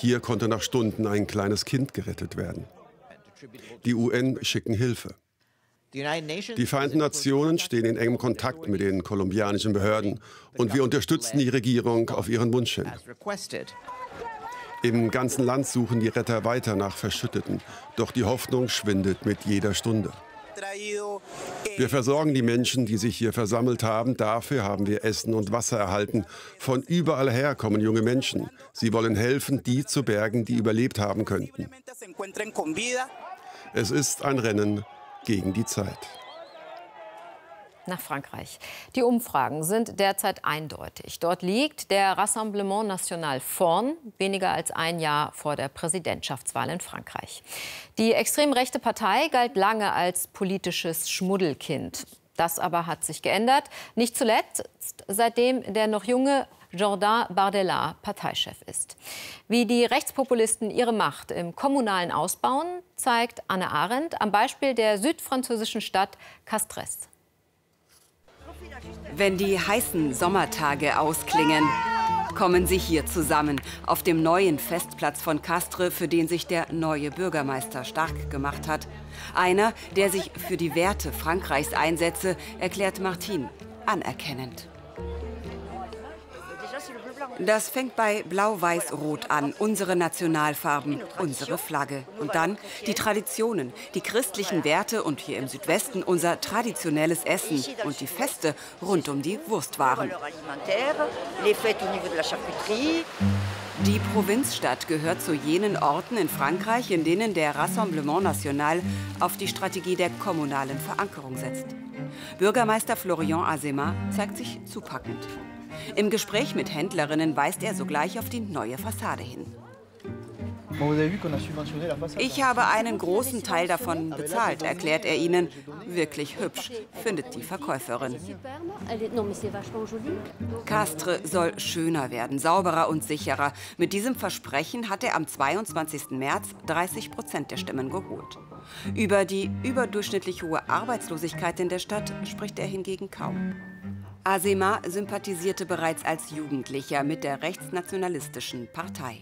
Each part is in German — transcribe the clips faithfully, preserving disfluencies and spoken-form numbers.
Hier konnte nach Stunden ein kleines Kind gerettet werden. Die U N schicken Hilfe. Die Vereinten Nationen stehen in engem Kontakt mit den kolumbianischen Behörden und wir unterstützen die Regierung auf ihren Wunsch hin. Im ganzen Land suchen die Retter weiter nach Verschütteten, doch die Hoffnung schwindet mit jeder Stunde. Wir versorgen die Menschen, die sich hier versammelt haben. Dafür haben wir Essen und Wasser erhalten. Von überall her kommen junge Menschen. Sie wollen helfen, die zu bergen, die überlebt haben könnten. Es ist ein Rennen gegen die Zeit. Nach Frankreich. Die Umfragen sind derzeit eindeutig. Dort liegt der Rassemblement National vorn, weniger als ein Jahr vor der Präsidentschaftswahl in Frankreich. Die extrem rechte Partei galt lange als politisches Schmuddelkind. Das aber hat sich geändert. Nicht zuletzt, seitdem der noch junge Jordan Bardella Parteichef ist. Wie die Rechtspopulisten ihre Macht im Kommunalen ausbauen, zeigt Anne Arendt am Beispiel der südfranzösischen Stadt Castres. Wenn die heißen Sommertage ausklingen, kommen sie hier zusammen, auf dem neuen Festplatz von Castres, für den sich der neue Bürgermeister stark gemacht hat. Einer, der sich für die Werte Frankreichs einsetze, erklärt Martin anerkennend. Das fängt bei Blau-Weiß-Rot an, unsere Nationalfarben, unsere Flagge. Und dann die Traditionen, die christlichen Werte und hier im Südwesten unser traditionelles Essen und die Feste rund um die Wurstwaren. Die Provinzstadt gehört zu jenen Orten in Frankreich, in denen der Rassemblement National auf die Strategie der kommunalen Verankerung setzt. Bürgermeister Florian Azéma zeigt sich zupackend. Im Gespräch mit Händlerinnen weist er sogleich auf die neue Fassade hin. Ich habe einen großen Teil davon bezahlt, erklärt er ihnen. Wirklich hübsch, findet die Verkäuferin. Castres soll schöner werden, sauberer und sicherer. Mit diesem Versprechen hat er am zweiundzwanzigsten März dreißig Prozent der Stimmen geholt. Über die überdurchschnittlich hohe Arbeitslosigkeit in der Stadt spricht er hingegen kaum. Azéma sympathisierte bereits als Jugendlicher mit der rechtsnationalistischen Partei.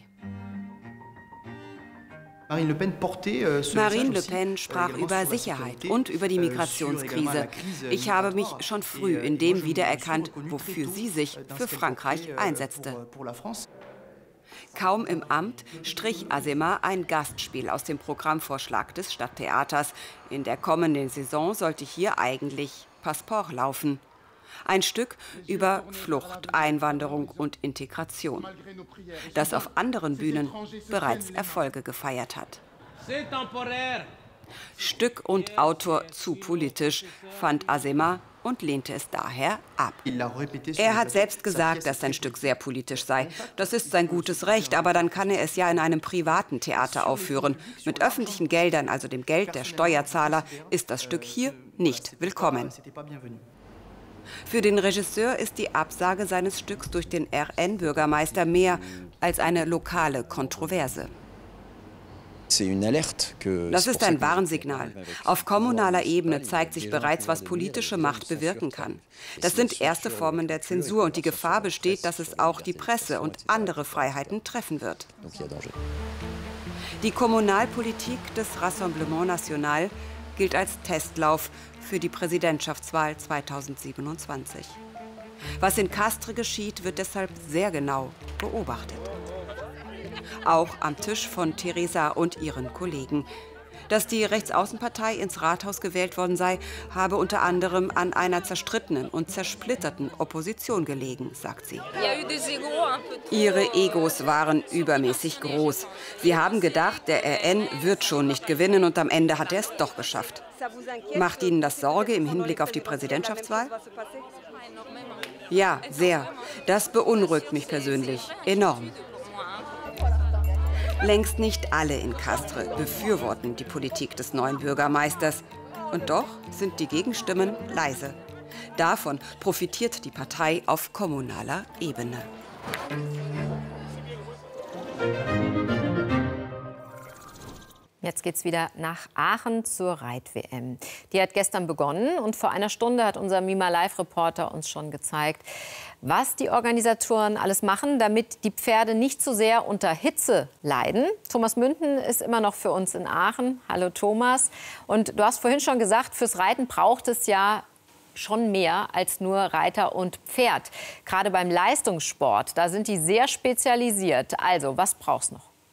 Marine Le Pen sprach über Sicherheit und über die Migrationskrise. Ich habe mich schon früh in dem wiedererkannt, wofür sie sich für Frankreich einsetzte. Kaum im Amt strich Azéma ein Gastspiel aus dem Programmvorschlag des Stadttheaters. In der kommenden Saison sollte hier eigentlich Passeport laufen. Ein Stück über Flucht, Einwanderung und Integration, das auf anderen Bühnen bereits Erfolge gefeiert hat. Stück und Autor zu politisch, fand Azéma und lehnte es daher ab. Er hat selbst gesagt, dass sein Stück sehr politisch sei. Das ist sein gutes Recht, aber dann kann er es ja in einem privaten Theater aufführen. Mit öffentlichen Geldern, also dem Geld der Steuerzahler, ist das Stück hier nicht willkommen. Für den Regisseur ist die Absage seines Stücks durch den R N-Bürgermeister mehr als eine lokale Kontroverse. Das ist ein Warnsignal. Auf kommunaler Ebene zeigt sich bereits, was politische Macht bewirken kann. Das sind erste Formen der Zensur und die Gefahr besteht, dass es auch die Presse und andere Freiheiten treffen wird. Die Kommunalpolitik des Rassemblement National gilt als Testlauf für die Präsidentschaftswahl zweitausendsiebenundzwanzig. Was in Castres geschieht, wird deshalb sehr genau beobachtet. Auch am Tisch von Theresa und ihren Kollegen. Dass die Rechtsaußenpartei ins Rathaus gewählt worden sei, habe unter anderem an einer zerstrittenen und zersplitterten Opposition gelegen, sagt sie. Ihre Egos waren übermäßig groß. Sie haben gedacht, der R N wird schon nicht gewinnen und am Ende hat er es doch geschafft. Macht Ihnen das Sorge im Hinblick auf die Präsidentschaftswahl? Ja, sehr. Das beunruhigt mich persönlich enorm. Längst nicht alle in Castres befürworten die Politik des neuen Bürgermeisters. Und doch sind die Gegenstimmen leise. Davon profitiert die Partei auf kommunaler Ebene. Jetzt geht's wieder nach Aachen zur Reit-W M. Die hat gestern begonnen und vor einer Stunde hat unser Mima Live-Reporter uns schon gezeigt, was die Organisatoren alles machen, damit die Pferde nicht zu sehr unter Hitze leiden. Thomas Münden ist immer noch für uns in Aachen. Hallo Thomas. Und du hast vorhin schon gesagt, fürs Reiten braucht es ja schon mehr als nur Reiter und Pferd. Gerade beim Leistungssport, da sind die sehr spezialisiert. Also, was brauchst du noch?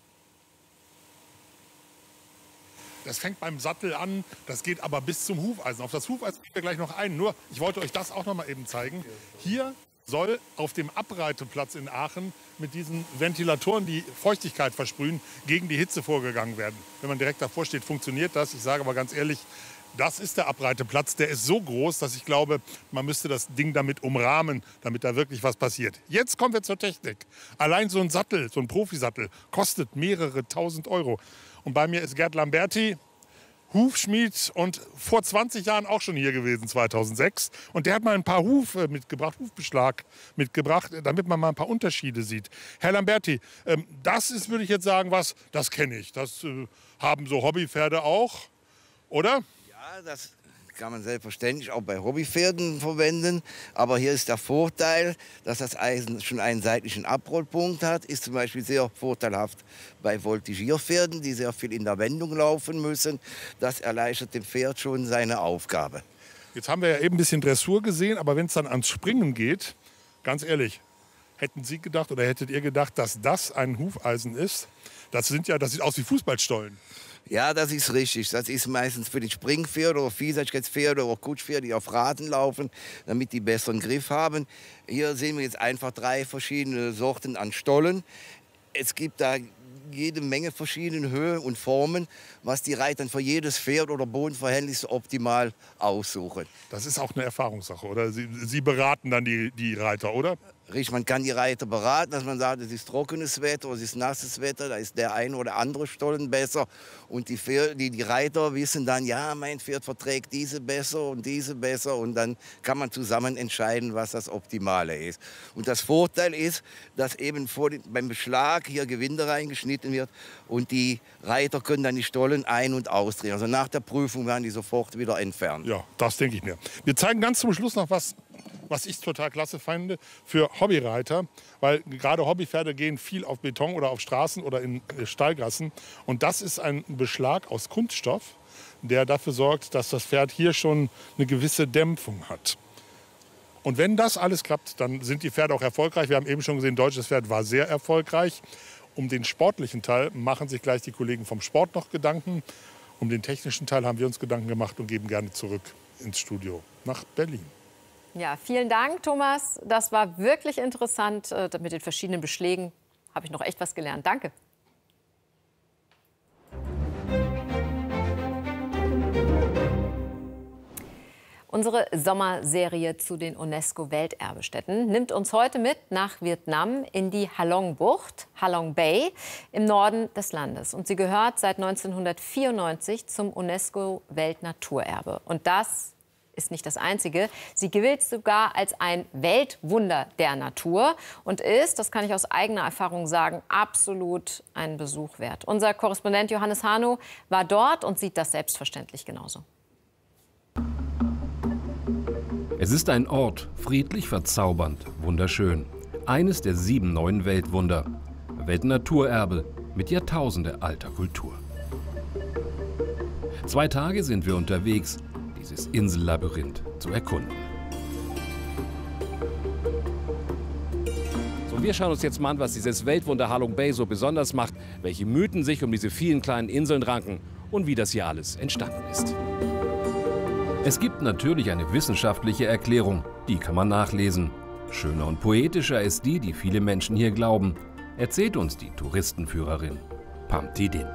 Das fängt beim Sattel an, das geht aber bis zum Hufeisen. Auf das Hufeisen gehen wir gleich noch ein. Nur, ich wollte euch das auch noch mal eben zeigen. Hier soll auf dem Abreiteplatz in Aachen mit diesen Ventilatoren, die Feuchtigkeit versprühen, gegen die Hitze vorgegangen werden. Wenn man direkt davor steht, funktioniert das. Ich sage aber ganz ehrlich, das ist der Abreiteplatz. Der ist so groß, dass ich glaube, man müsste das Ding damit umrahmen, damit da wirklich was passiert. Jetzt kommen wir zur Technik. Allein so ein Sattel, so ein Profisattel, kostet mehrere tausend Euro. Und bei mir ist Gerd Lamberti, Hufschmied und vor zwanzig Jahren auch schon hier gewesen, zweitausendsechs. Und der hat mal ein paar Hufe mitgebracht, Hufbeschlag mitgebracht, damit man mal ein paar Unterschiede sieht. Herr Lamberti, das ist, würde ich jetzt sagen, was, das kenne ich. Das haben so Hobbypferde auch, oder? Ja, das kann man selbstverständlich auch bei Hobbypferden verwenden. Aber hier ist der Vorteil, dass das Eisen schon einen seitlichen Abrollpunkt hat. Ist zum Beispiel sehr vorteilhaft bei Voltigierpferden, die sehr viel in der Wendung laufen müssen. Das erleichtert dem Pferd schon seine Aufgabe. Jetzt haben wir ja eben ein bisschen Dressur gesehen, aber wenn es dann ans Springen geht, ganz ehrlich, hätten Sie gedacht oder hättet ihr gedacht, dass das ein Hufeisen ist? Das sind ja, das sieht aus wie Fußballstollen. Ja, das ist richtig. Das ist meistens für die Springpferde oder Vielseitigkeitspferde oder Kutschpferde, die auf Rasen laufen, damit die besseren Griff haben. Hier sehen wir jetzt einfach drei verschiedene Sorten an Stollen. Es gibt da jede Menge verschiedene Höhen und Formen, was die Reiter für jedes Pferd oder Bodenverhältnis optimal aussuchen. Das ist auch eine Erfahrungssache, oder? Sie, Sie beraten dann die, die Reiter, oder? Richtig, man kann die Reiter beraten, dass man sagt, es ist trockenes Wetter, es ist nasses Wetter, da ist der eine oder andere Stollen besser. Und die, Pferde, die, die Reiter wissen dann, ja, mein Pferd verträgt diese besser und diese besser. Und dann kann man zusammen entscheiden, was das Optimale ist. Und das Vorteil ist, dass eben vor den, beim Beschlag hier Gewinde reingeschnitten wird und die Reiter können dann die Stollen ein- und ausdrehen. Also nach der Prüfung werden die sofort wieder entfernt. Ja, das denke ich mir. Wir zeigen ganz zum Schluss noch was, was ich total klasse finde für Hobbyreiter, weil gerade Hobbypferde gehen viel auf Beton oder auf Straßen oder in Stallgassen. Und das ist ein Beschlag aus Kunststoff, der dafür sorgt, dass das Pferd hier schon eine gewisse Dämpfung hat. Und wenn das alles klappt, dann sind die Pferde auch erfolgreich. Wir haben eben schon gesehen, deutsches Pferd war sehr erfolgreich. Um den sportlichen Teil machen sich gleich die Kollegen vom Sport noch Gedanken. Um den technischen Teil haben wir uns Gedanken gemacht und geben gerne zurück ins Studio nach Berlin. Ja, vielen Dank, Thomas. Das war wirklich interessant. Mit den verschiedenen Beschlägen habe ich noch echt was gelernt. Danke. Unsere Sommerserie zu den UNESCO-Welterbestätten nimmt uns heute mit nach Vietnam in die Halong-Bucht, Halong Bay, im Norden des Landes. Und sie gehört seit neunzehnhundertvierundneunzig zum UNESCO-Weltnaturerbe. Und das ist nicht das Einzige. Sie gilt sogar als ein Weltwunder der Natur und ist, das kann ich aus eigener Erfahrung sagen, absolut einen Besuch wert. Unser Korrespondent Johannes Hano war dort und sieht das selbstverständlich genauso. Es ist ein Ort, friedlich, verzaubernd, wunderschön. Eines der sieben neuen Weltwunder. Weltnaturerbe mit Jahrtausende alter Kultur. Zwei Tage sind wir unterwegs, dieses Insellabyrinth zu erkunden. So, wir schauen uns jetzt mal an, was dieses Weltwunder Halong Bay so besonders macht, welche Mythen sich um diese vielen kleinen Inseln ranken und wie das hier alles entstanden ist. Es gibt natürlich eine wissenschaftliche Erklärung, die kann man nachlesen. Schöner und poetischer ist die, die viele Menschen hier glauben, erzählt uns die Touristenführerin Pham Thi Din.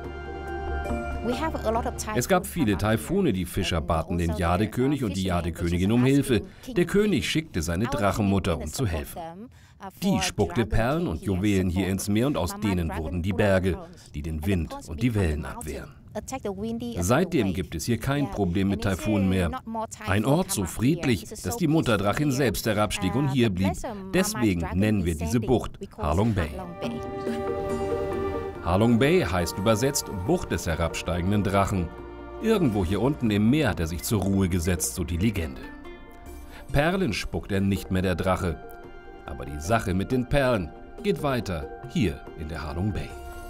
Es gab viele Taifune, die Fischer baten den Jadekönig und die Jadekönigin um Hilfe. Der König schickte seine Drachenmutter, um zu helfen. Die spuckte Perlen und Juwelen hier ins Meer und aus denen wurden die Berge, die den Wind und die Wellen abwehren. Seitdem gibt es hier kein Problem mit Taifunen mehr. Ein Ort so friedlich, dass die Mutterdrachin selbst herabstieg und hier blieb. Deswegen nennen wir diese Bucht Halong Bay. Halong Bay heißt übersetzt Bucht des herabsteigenden Drachen. Irgendwo hier unten im Meer hat er sich zur Ruhe gesetzt, so die Legende. Perlen spuckt er nicht mehr, der Drache. Aber die Sache mit den Perlen geht weiter hier in der Halong Bay.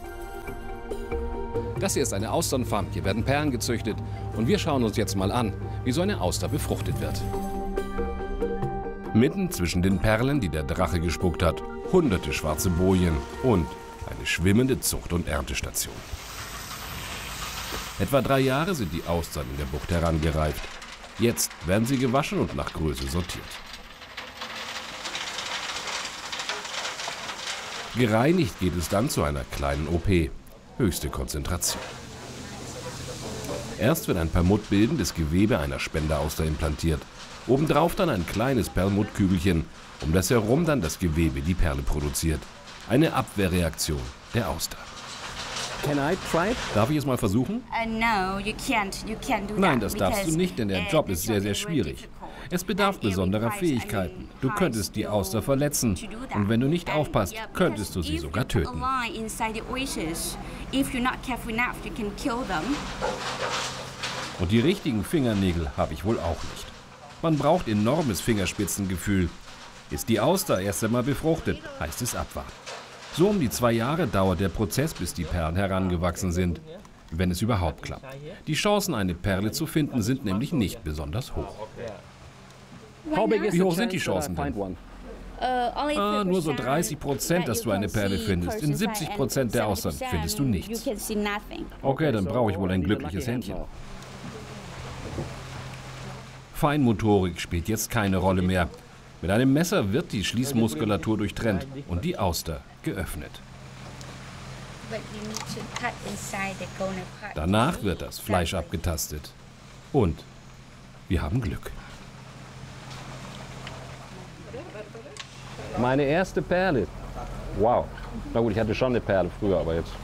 Das hier ist eine Austernfarm. Hier werden Perlen gezüchtet. Und wir schauen uns jetzt mal an, wie so eine Auster befruchtet wird. Mitten zwischen den Perlen, die der Drache gespuckt hat, hunderte schwarze Bojen und eine schwimmende Zucht- und Erntestation. Etwa drei Jahre sind die Austern in der Bucht herangereift. Jetzt werden sie gewaschen und nach Größe sortiert. Gereinigt geht es dann zu einer kleinen O P. Höchste Konzentration. Erst wird ein perlmuttbildendes Gewebe einer Spenderauster implantiert. Obendrauf dann ein kleines Perlmuttkügelchen, um das herum dann das Gewebe die Perle produziert. Eine Abwehrreaktion der Auster. Can I try it? Darf ich es mal versuchen? Uh, no, you can't. You can't do Nein, that das darfst du because, nicht, denn der uh, Job the ist sehr, job sehr is very schwierig. difficult. Es bedarf And it besonderer requires, I mean, Fähigkeiten. Du high könntest die Auster skill verletzen. to do that. Und wenn du nicht And, aufpasst, yeah, because könntest du sie if sogar you put töten. a line inside the oysters, if you're not careful enough, you can kill them. Und die richtigen Fingernägel habe ich wohl auch nicht. Man braucht enormes Fingerspitzengefühl. Ist die Auster erst einmal befruchtet, heißt es abwarten. So um die zwei Jahre dauert der Prozess, bis die Perlen herangewachsen sind. Wenn es überhaupt klappt. Die Chancen, eine Perle zu finden, sind nämlich nicht besonders hoch. Wie hoch sind die Chancen denn? Ah, nur so dreißig Prozent, dass du eine Perle findest. In siebzig Prozent der Austern findest du nichts. Okay, dann brauche ich wohl ein glückliches Händchen. Feinmotorik spielt jetzt keine Rolle mehr. Mit einem Messer wird die Schließmuskulatur durchtrennt und die Auster geöffnet. Danach wird das Fleisch abgetastet. Und wir haben Glück. Meine erste Perle. Wow. Na gut, ich hatte schon eine Perle früher, aber jetzt.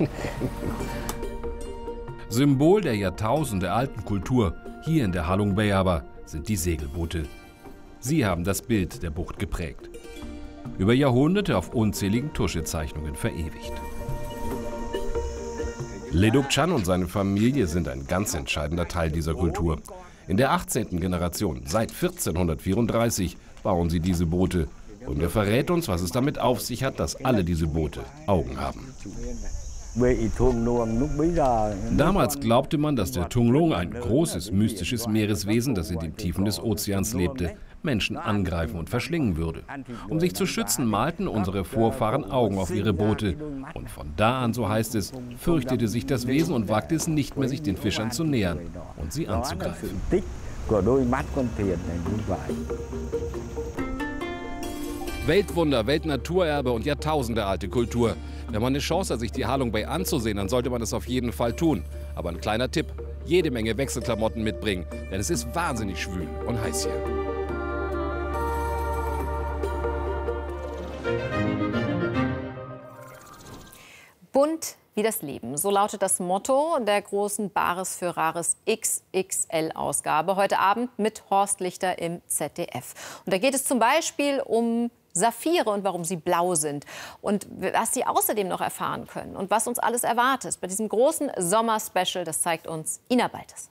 Symbol der jahrtausendealten Kultur hier in der Halong Bay aber sind die Segelboote. Sie haben das Bild der Bucht geprägt. Über Jahrhunderte auf unzähligen Tuschezeichnungen verewigt. Leduk Chan und seine Familie sind ein ganz entscheidender Teil dieser Kultur. In der achtzehnten Generation, seit vierzehnhundertvierunddreißig, bauen sie diese Boote. Und er verrät uns, was es damit auf sich hat, dass alle diese Boote Augen haben. Damals glaubte man, dass der Tunglung, ein großes, mystisches Meereswesen, das in den Tiefen des Ozeans lebte, Menschen angreifen und verschlingen würde. Um sich zu schützen, malten unsere Vorfahren Augen auf ihre Boote. Und von da an, so heißt es, fürchtete sich das Wesen und wagte es nicht mehr, sich den Fischern zu nähern und sie anzugreifen. Weltwunder, Weltnaturerbe und jahrtausendealte Kultur. Wenn man eine Chance hat, sich die Halong Bay anzusehen, dann sollte man es auf jeden Fall tun. Aber ein kleiner Tipp, jede Menge Wechselklamotten mitbringen, denn es ist wahnsinnig schwül und heiß hier. Bunt wie das Leben. So lautet das Motto der großen Bares für Rares X X L-Ausgabe. Heute Abend mit Horst Lichter im Z D F. Und da geht es zum Beispiel um Saphire und warum sie blau sind. Und was Sie außerdem noch erfahren können und was uns alles erwartet bei diesem großen Sommer-Special, das zeigt uns Ina Baltes.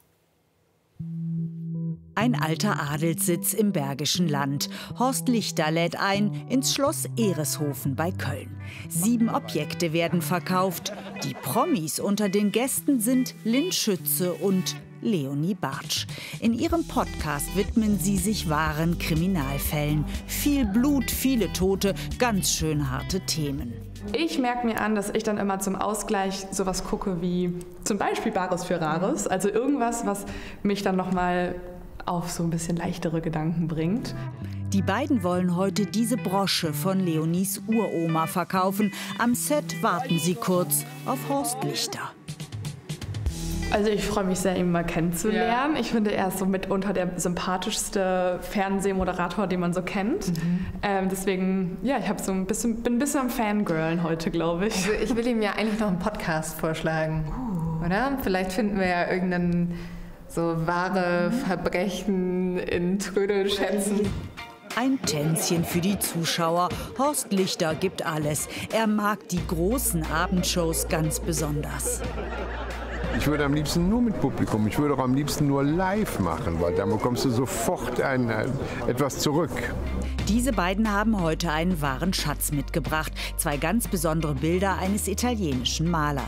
Ein alter Adelssitz im Bergischen Land. Horst Lichter lädt ein ins Schloss Ehreshofen bei Köln. Sieben Objekte werden verkauft. Die Promis unter den Gästen sind Lynn Schütze und Leonie Bartsch. In ihrem Podcast widmen sie sich wahren Kriminalfällen. Viel Blut, viele Tote, ganz schön harte Themen. Ich merke mir an, dass ich dann immer zum Ausgleich sowas gucke wie zum Beispiel Bares für Rares. Also irgendwas, was mich dann noch mal auf so ein bisschen leichtere Gedanken bringt. Die beiden wollen heute diese Brosche von Leonies Uroma verkaufen. Am Set warten sie kurz auf Horst Lichter. Also ich freue mich sehr, ihn mal kennenzulernen. Ja. Ich finde, er ist so mitunter der sympathischste Fernsehmoderator, den man so kennt. Mhm. Ähm, deswegen, ja, ich so ein bisschen, bin ein bisschen am Fangirlen heute, glaube ich. Also ich will ihm ja eigentlich noch einen Podcast vorschlagen, uh. oder? Vielleicht finden wir ja irgendeinen so wahre Verbrechen in Trödelschätzen. Ein Tänzchen für die Zuschauer. Horst Lichter gibt alles. Er mag die großen Abendshows ganz besonders. Ich würde am liebsten nur mit Publikum, ich würde auch am liebsten nur live machen, weil dann bekommst du sofort ein, ein, etwas zurück. Diese beiden haben heute einen wahren Schatz mitgebracht. Zwei ganz besondere Bilder eines italienischen Malers.